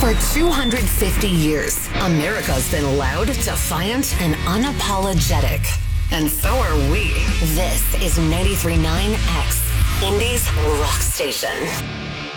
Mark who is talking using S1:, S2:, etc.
S1: For 250 years, America's been loud, defiant, and unapologetic. And so are we. This is 93.9 X, Indy's rock station.